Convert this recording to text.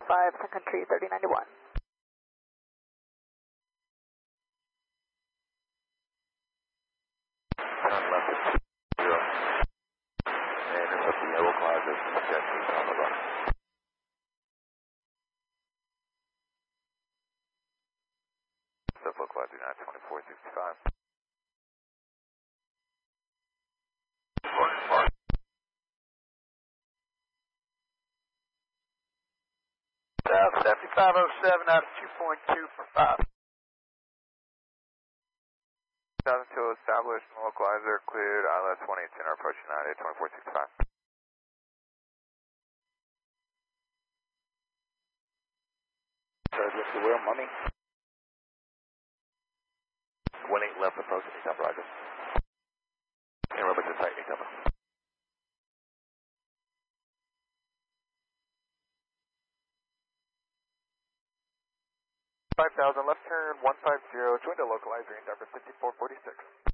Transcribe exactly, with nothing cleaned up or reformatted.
five, Sun Country thirty ninety-one. Turn left at zero. And intercept the localizer suggestions on the run. Sub localizer nine twenty-four sixty-five. South seventy-five oh seven out of two point two for five. two thousand two established, localizer cleared, I L S one eighteen, approaching nine eight twenty-four sixty-five. Third lift the wheel, mummy. one eight left approach, eight up, roger. Aerobics is tight, eight up. five thousand, left turn one five zero, join the localizer, in number fifty-four forty-six.